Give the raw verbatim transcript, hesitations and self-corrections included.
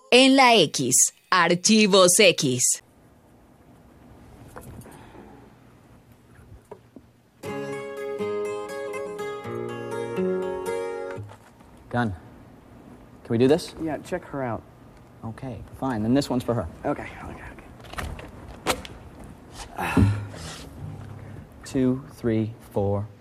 En la X, Archivos X. Gun. Can we do this? Yeah, check her out. Okay, fine. Then this one's for her. Okay, okay, okay. Two, three, four,